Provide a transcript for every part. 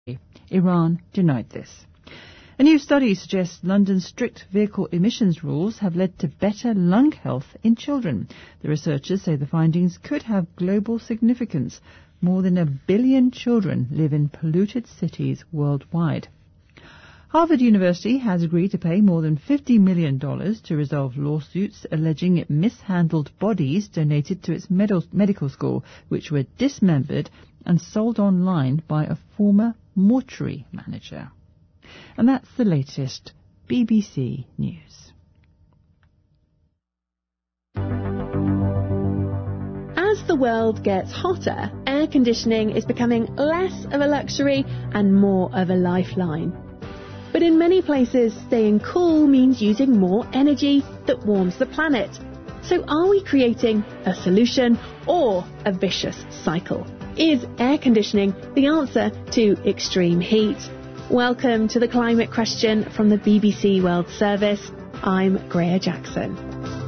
Iran denied this. A new study suggests London's strict vehicle emissions rules have led to better lung health in children. The researchers say the findings could have global significance. More than 1 billion children live in polluted cities worldwide. Harvard University has agreed to pay more than $50 million to resolve lawsuits alleging it mishandled bodies donated to its medical school, which were dismembered and sold online by a former mortuary manager. And that's the latest BBC News. As the world gets hotter, air conditioning is becoming less of a luxury and more of a lifeline. But in many places, staying cool means using more energy that warms the planet. So are we creating a solution or a vicious cycle? Is air conditioning the answer to extreme heat? Welcome to The Climate Question from the BBC World Service. I'm Greer Jackson.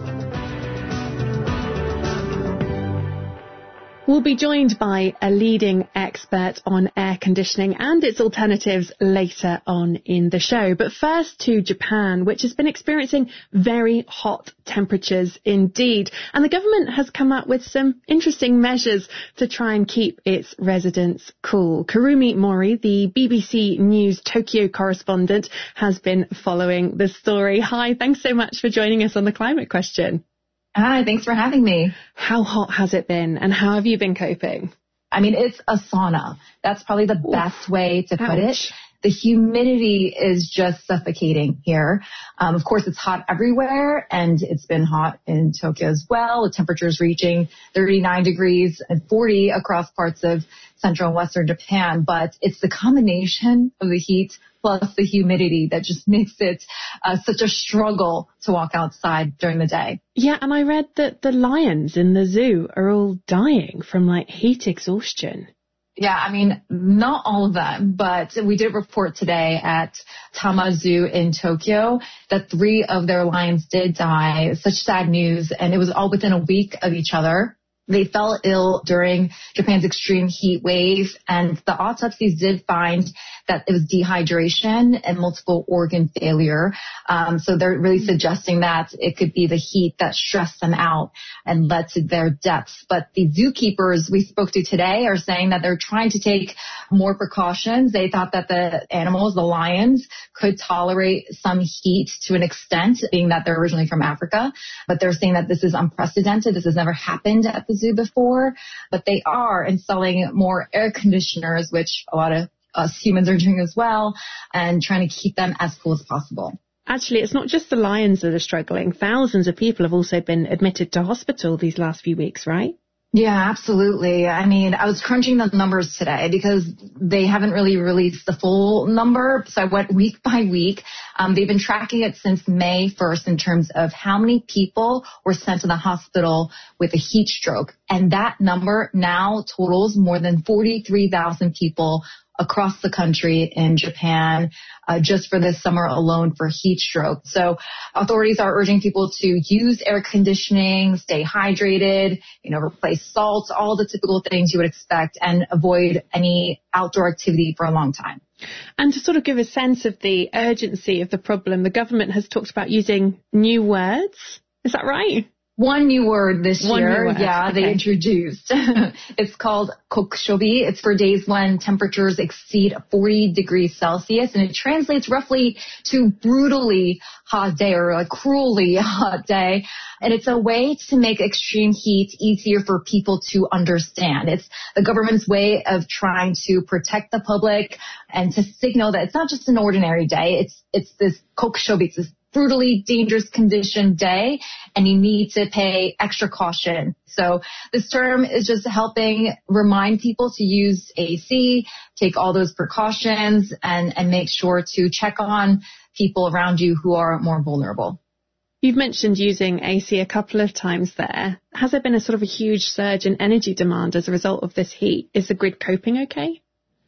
We'll be joined by a leading expert on air conditioning and its alternatives later on in the show. But first to Japan, which has been experiencing very hot temperatures indeed. And the government has come up with some interesting measures to try and keep its residents cool. Kurumi Mori, the BBC News Tokyo correspondent, has been following the story. Hi, thanks so much for joining us on The Climate Question. Hi, thanks for having me. How hot has it been and how have you been coping? I mean, it's a sauna. That's probably the best way to put it. The humidity is just suffocating here. Of course, it's hot everywhere, and it's been hot in Tokyo as well. The temperature's reaching 39 degrees and 40 across parts of central and western Japan. But it's the combination of the heat plus the humidity that just makes it such a struggle to walk outside during the day. Yeah, and I read that the lions in the zoo are all dying from heat exhaustion. Yeah, I mean, not all of them, but we did report today at Tama Zoo in Tokyo that 3 of their lions did die. Such sad news, and it was all within a week of each other. They fell ill during Japan's extreme heat wave, and the autopsies did find that it was dehydration and multiple organ failure. So they're really suggesting that it could be the heat that stressed them out and led to their deaths. But the zookeepers we spoke to today are saying that they're trying to take more precautions. They thought that the animals, the lions, could tolerate some heat to an extent, being that they're originally from Africa. But they're saying that this is unprecedented. This has never happened at the zoo before, but they are installing more air conditioners, which a lot of us humans are doing as well, and trying to keep them as cool as possible. Actually, it's not just the lions that are struggling. Thousands of people have also been admitted to hospital these last few weeks, right? Yeah, absolutely. I mean, I was crunching the numbers today because they haven't really released the full number. So I went week by week. They've been tracking it since May 1st in terms of how many people were sent to the hospital with a heat stroke. And that number now totals more than 43,000 people across the country in Japan just for this summer alone for heat stroke. So authorities are urging people to use air conditioning, stay hydrated, replace salt, all the typical things you would expect, and avoid any outdoor activity for a long time. And to sort of give a sense of the urgency of the problem, the government has talked about using new words. Is that right? One new word this year, okay. They introduced. It's called kokushobi. It's for days when temperatures exceed 40 degrees Celsius, and it translates roughly to brutally hot day or cruelly hot day. And it's a way to make extreme heat easier for people to understand. It's the government's way of trying to protect the public and to signal that it's not just an ordinary day. It's this kokushobi. It's this brutally dangerous condition day, and you need to pay extra caution. So this term is just helping remind people to use AC, take all those precautions, and make sure to check on people around you who are more vulnerable. You've mentioned using AC a couple of times there. Has there been a sort of a huge surge in energy demand as a result of this heat? Is the grid coping okay?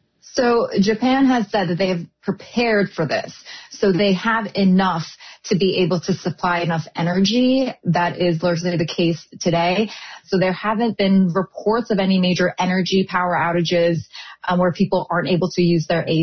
So Japan has said that they have prepared for this. So they have enough to be able to supply enough energy. That is largely the case today. So there haven't been reports of any major energy power outages where people aren't able to use their AC.